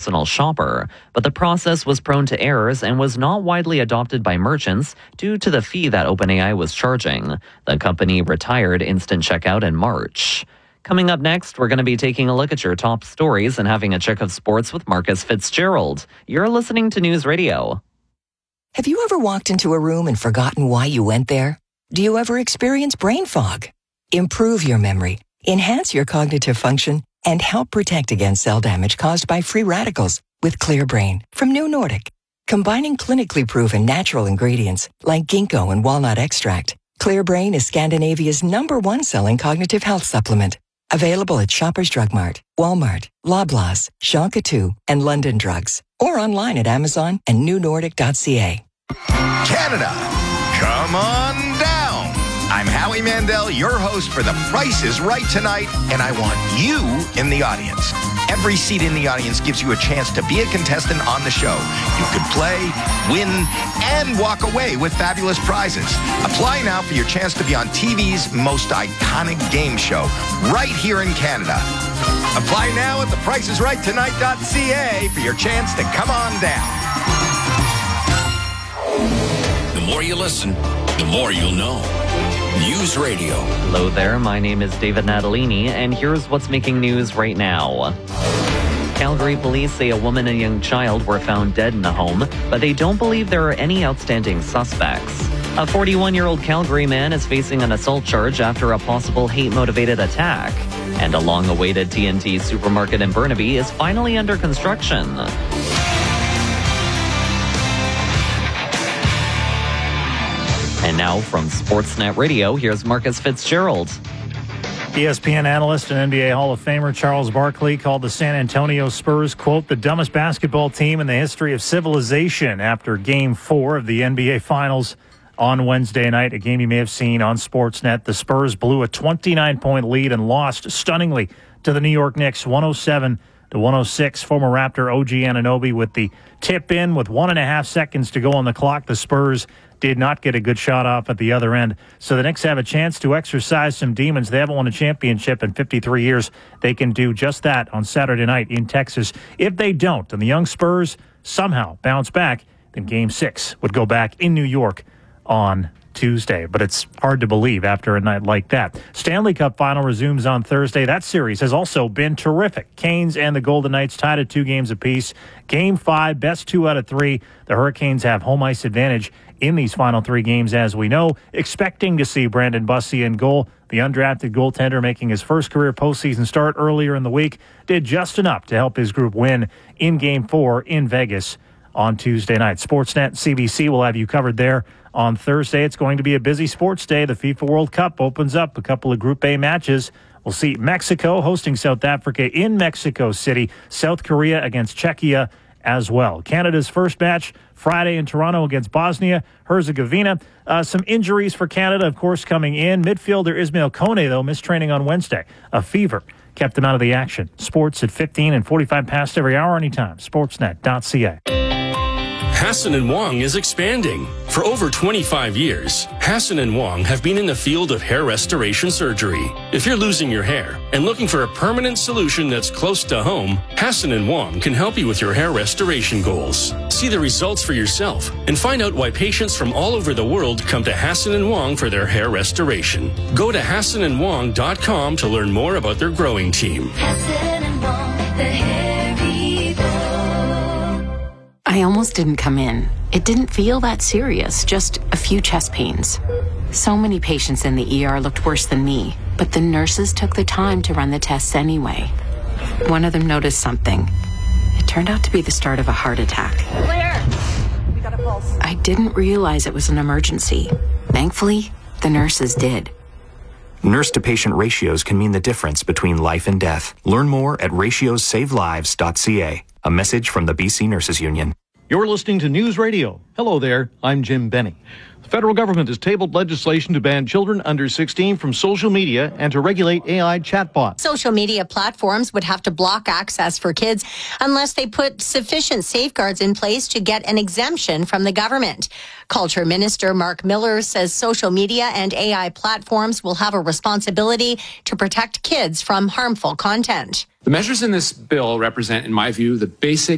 personal shopper, but the process was prone to errors and was not widely adopted by merchants due to the fee that OpenAI was charging. The company retired instant checkout in March. Coming up next, we're going to be taking a look at your top stories and having a check of sports with Marcus Fitzgerald. You're listening to News Radio. Have you ever walked into a room and forgotten why you went there? Do you ever experience brain fog? Improve your memory, enhance your cognitive function, and help protect against cell damage caused by free radicals with Clear Brain from New Nordic. Combining clinically proven natural ingredients like ginkgo and walnut extract, Clear Brain is Scandinavia's #1 selling cognitive health supplement. Available at Shoppers Drug Mart, Walmart, Loblaws, Shonka 2, and London Drugs. Or online at Amazon and newnordic.ca. Canada, come on down. I'm Howie Mandel, your host for The Price is Right tonight, and I want you in the audience. Every seat in the audience gives you a chance to be a contestant on the show. You could play, win, and walk away with fabulous prizes. Apply now for your chance to be on TV's most iconic game show, right here in Canada. Apply now at thepriceisrighttonight.ca for your chance to come on down. The more you listen, the more you'll know. News Radio. Hello there, my name is David Natalini, and here's what's making news right now. Calgary police say a woman and a young child were found dead in a home, but they don't believe there are any outstanding suspects. A 41-year-old Calgary man is facing an assault charge after a possible hate-motivated attack. And a long-awaited TNT supermarket in Burnaby is finally under construction. And now from Sportsnet Radio, here's Marcus Fitzgerald. ESPN analyst and NBA Hall of Famer Charles Barkley called the San Antonio Spurs, quote, the dumbest basketball team in the history of civilization after Game 4 of the NBA Finals on Wednesday night, a game you may have seen on Sportsnet. The Spurs blew a 29-point lead and lost stunningly to the New York Knicks, 107-106. Former Raptor OG Anunoby with the tip in with 1.5 seconds to go on the clock. The Spurs did not get a good shot off at the other end. So the Knicks have a chance to exercise some demons. They haven't won a championship in 53 years. They can do just that on Saturday night in Texas. If they don't, and the young Spurs somehow bounce back, then Game 6 would go back in New York on Tuesday. But it's hard to believe after a night like that. Stanley Cup final resumes on Thursday. That series has also been terrific. Canes and the Golden Knights tied at 2 games apiece. Game 5, best 2 out of 3. The Hurricanes have home ice advantage in these final 3 games, as we know. Expecting to see Brandon Bussi in goal. The undrafted goaltender making his first career postseason start earlier in the week did just enough to help his group win in Game 4 in Vegas on Tuesday night. Sportsnet CBC will have you covered there on Thursday. It's going to be a busy sports day. The FIFA World Cup opens up a couple of Group A matches. We'll see Mexico hosting South Africa in Mexico City, South Korea against Czechia as well. Canada's first match Friday in Toronto against Bosnia-Herzegovina. Some injuries for Canada, of course, coming in. Midfielder Ismail Kone, though, missed training on Wednesday. A fever kept him out of the action. Sports at 15 and 45 past every hour anytime. Sportsnet.ca. Hassan & Wong is expanding. For over 25 years, Hassan & Wong have been in the field of hair restoration surgery. If you're losing your hair and looking for a permanent solution that's close to home, Hassan & Wong can help you with your hair restoration goals. See the results for yourself and find out why patients from all over the world come to Hassan & Wong for their hair restoration. Go to HassanandWong.com to learn more about their growing team. Hassan & Wong, the hair people. I almost didn't come in. It didn't feel that serious, just a few chest pains. So many patients in the ER looked worse than me, but the nurses took the time to run the tests anyway. One of them noticed something. It turned out to be the start of a heart attack. Claire, we got a pulse. I didn't realize it was an emergency. Thankfully, the nurses did. Nurse-to-patient ratios can mean the difference between life and death. Learn more at ratiosavelives.ca. A message from the BC Nurses Union. You're listening to News Radio. Hello there, I'm Jim Benny. The federal government has tabled legislation to ban children under 16 from social media and to regulate AI chatbots. Social media platforms would have to block access for kids unless they put sufficient safeguards in place to get an exemption from the government. Culture Minister Mark Miller says social media and AI platforms will have a responsibility to protect kids from harmful content. The measures in this bill represent, in my view, the basic